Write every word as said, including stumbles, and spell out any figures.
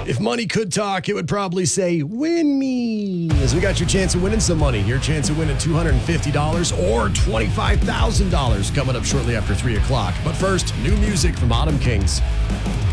If money could talk, it would probably say, win me. As we got your chance of winning some money. Your chance of winning two hundred fifty dollars or twenty-five thousand dollars coming up shortly after three o'clock. But first, new music from Autumn Kings.